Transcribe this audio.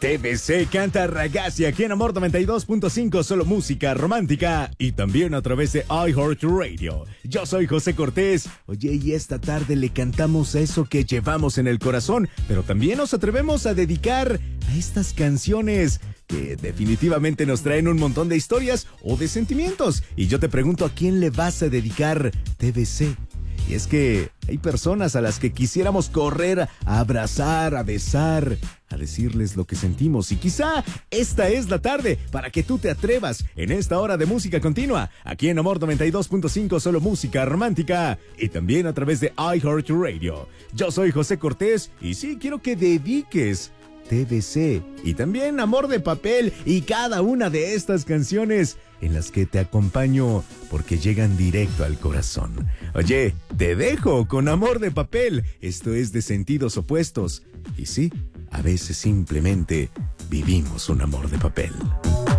TBC canta Ragazzi aquí en Amor 92.5, solo música romántica y también a través de iHeartRadio. Yo soy José Cortés. Oye, y esta tarde le cantamos a eso que llevamos en el corazón, pero también nos atrevemos a dedicar a estas canciones que definitivamente nos traen un montón de historias o de sentimientos. Y yo te pregunto, ¿a quién le vas a dedicar TBC? Y es que hay personas a las que quisiéramos correr a abrazar, a besar, a decirles lo que sentimos. Y quizá esta es la tarde para que tú te atrevas en esta hora de música continua, aquí en Amor 92.5, solo música romántica, y también a través de iHeartRadio. Yo soy José Cortés y sí, quiero que dediques TBC y también Amor de Papel y cada una de estas canciones en las que te acompaño porque llegan directo al corazón. Oye, te dejo con Amor de Papel. Esto es de sentidos opuestos. Y sí, a veces simplemente vivimos un amor de papel.